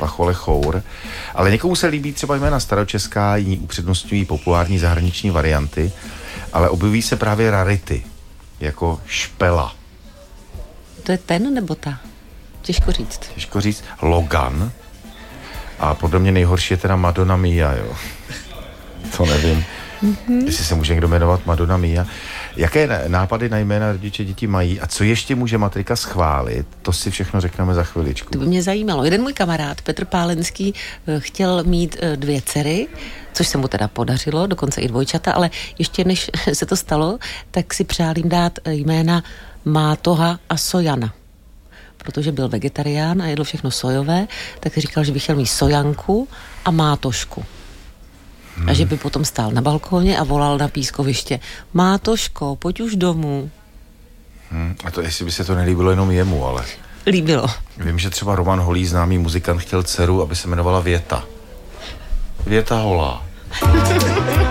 Pachole Chour. Ale někomu se líbí třeba jména staročeská, jiní upřednostňují populární zahraniční varianty, ale objeví se právě rarity, jako Špela. To je ten nebo ta? Těžko říct. Logan. A podle mě nejhorší je teda Madonna Mia, jo. To nevím. Jestli se může někdo jmenovat Madonna Mia. Jaké nápady na jména rodiče děti mají a co ještě může matrika schválit, to si všechno řekneme za chviličku. To by mě zajímalo. Jeden můj kamarád, Petr Pálenský, chtěl mít 2 dcery, což se mu teda podařilo, dokonce i dvojčata, ale ještě než se to stalo, tak si přál jim dát jména Mátoha a Sojana. Protože byl vegetarián a jedl všechno sojové, tak říkal, že by chtěl mít Sojanku a Mátošku. A že by potom stál na balkóně a volal na pískoviště: Mátoško, pojď už domů. A to jestli by se to nelíbilo jenom jemu, ale... Líbilo. Vím, že třeba Roman Holý, známý muzikant, chtěl dceru, aby se jmenovala Věta. Věta Holá.